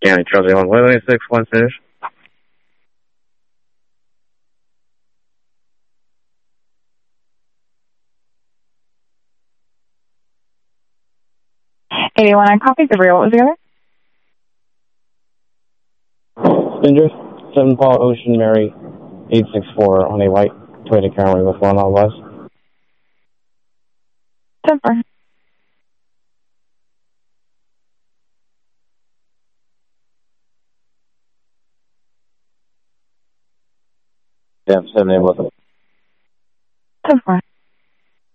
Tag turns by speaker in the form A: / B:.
A: County Charlie 116, one finish.
B: I copied the rear. What was the other?
A: Spindrift, 7 Paul Ocean Mary 864 on a white Toyota Camry with 1 all west.
B: 10-4.
A: Yeah, 7 8 with them.
B: 10-4.